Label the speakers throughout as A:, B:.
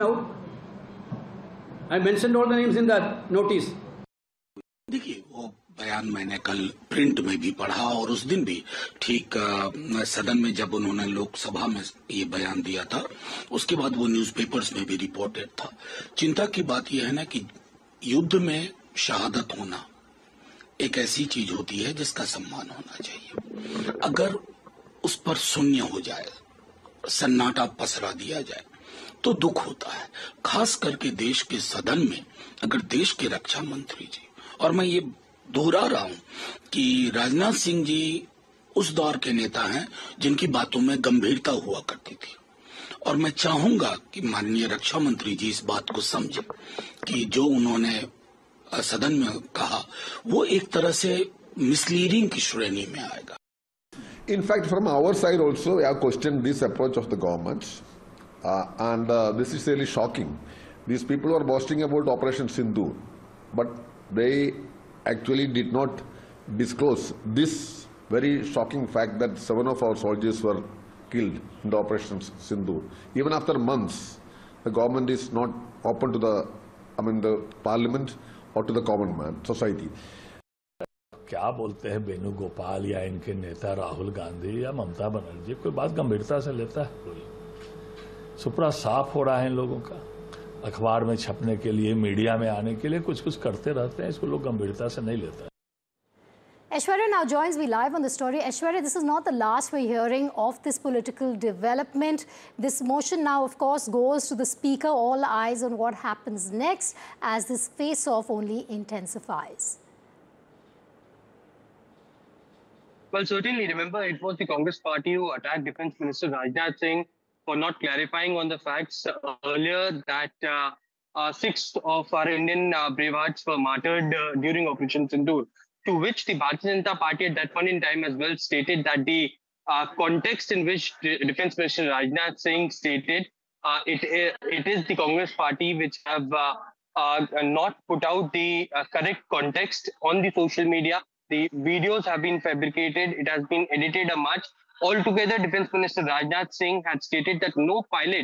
A: out. I mentioned all the names in that notice.
B: देखिए वो बयान मैंने कल प्रिंट में भी पढ़ा और उस दिन भी ठीक सदन में जब उन्होंने लोकसभा में ये बयान दिया था उसके बाद वो न्यूज़पेपर्स में भी रिपोर्टेड था। चिंता की बात यह है ना कि युद्ध में शहादत होना एक ऐसी चीज होती है जिसका सम्मान होना चाहिए। अगर उस पर शून्य हो जाए, सन्नाटा पसरा दिया जाए तो दुख होता है, खास करके देश के सदन में अगर देश के रक्षा मंत्री जी, और मैं ये दोहरा रहा हूं कि राजनाथ सिंह जी उस दौर के नेता हैं जिनकी बातों में गंभीरता हुआ करती थी, और मैं चाहूंगा कि माननीय रक्षा मंत्री जी इस बात को समझें कि जो उन्होंने सदन में कहा वो एक तरह से मिसलीडिंग की श्रेणी में आएगा।
C: In fact, from our side also, we have questioned this approach of the government, and this is really shocking. These people are boasting about Operation Sindoor, but they actually did not disclose this very shocking fact that 7 of our soldiers were killed in the Operation Sindoor. Even after months, the government is not open to the parliament or to the common man, society.
D: क्या बोलते हैं वेणुगोपाल या इनके नेता राहुल गांधी या ममता बनर्जी, कोई बात गंभीरता से लेता है? कोई सुपड़ा साफ हो रहा है इन लोगों का, अखबार में छपने के लिए, मीडिया में आने के लिए कुछ कुछ करते रहते हैं, इसको लोग गंभीरता से नहीं लेता है।
E: Aishwarya now joins me live on the story. Aishwarya, this is not the last we're hearing of this political development. This motion now, of course, goes to the Speaker. All eyes on what happens next as this face-off only intensifies.
F: Well, certainly, remember, it was the Congress party who attacked Defence Minister Rajnath Singh for not clarifying on the facts earlier that 6 of our Indian bravehearts were martyred during Operation Sindoor, to which the Bharatiya Janata Party at that point in time as well stated that the context in which Defence Minister Rajnath Singh stated it is the Congress party which have not put out the correct context on the social media. The videos have been fabricated. It has been edited a much. Altogether, Defence Minister Rajnath Singh had stated that no pilot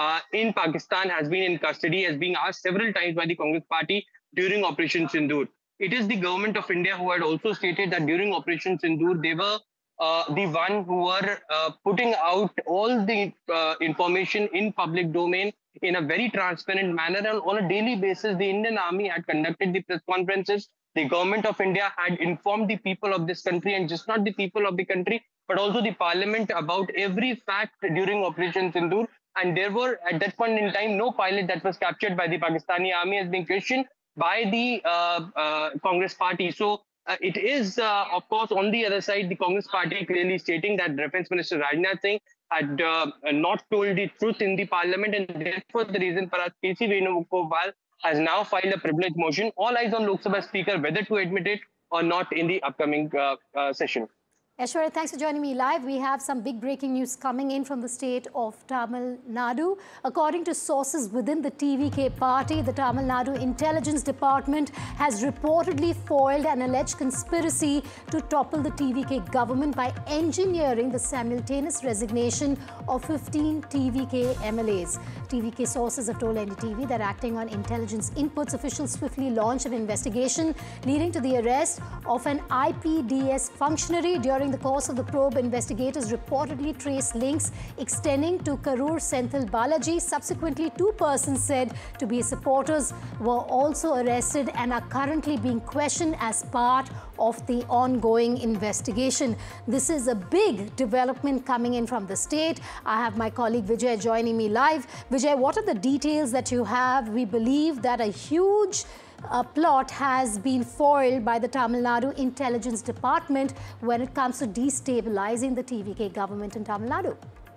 F: in Pakistan has been in custody, as being asked several times by the Congress party during Operation Sindoor. It is the government of India who had also stated that during Operation Sindoor, they were the one who were putting out all the information in public domain in a very transparent manner. And on a daily basis, the Indian Army had conducted the press conferences. The government of India had informed the people of this country, and just not the people of the country, but also the parliament, about every fact during Operation Sindoor. And there were, at that point in time, no pilot that was captured by the Pakistani army as being questioned by the Congress party. So it is, of course, on the other side, the Congress party clearly stating that Defence Minister Rajnath Singh had not told the truth in the parliament, and therefore the reason for us, K.C. Venugopal has now filed a privilege motion. All eyes on Lok Sabha Speaker whether to admit it or not in the upcoming session.
E: Aishwarya, thanks for joining me live. We have some big breaking news coming in from the state of Tamil Nadu. According to sources within the TVK party, the Tamil Nadu Intelligence Department has reportedly foiled an alleged conspiracy to topple the TVK government by engineering the simultaneous resignation of 15 TVK MLAs. TVK sources have told NDTV that acting on intelligence inputs, officials swiftly launched an investigation leading to the arrest of an IPDS functionary. During the course of the probe, investigators reportedly traced links extending to Karur Senthil Balaji. Subsequently, 2 persons said to be his supporters were also arrested and are currently being questioned as part of the ongoing investigation. This is a big development coming in from the state. I have my colleague Vijay joining me live. Vijay, what are the details that you have? We believe that a huge plot has been foiled by the Tamil Nadu Intelligence Department when it comes to destabilizing the TVK government in Tamil Nadu.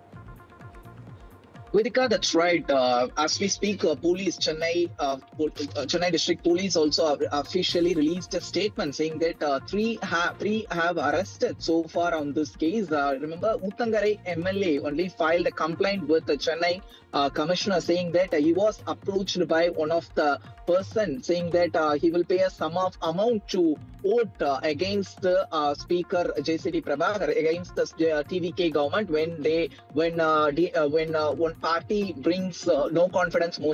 G: Vedika, that's right. As we speak, police, Chennai District Police also officially released a statement saying that three have arrested so far on this case. Remember, Uttangarai MLA only filed a complaint with the Chennai commissioner saying that he was approached by one of the person saying that he will pay a sum of amount to vote against the Speaker JCD Prabhakar, against the TVK government when one party brings no confidence motion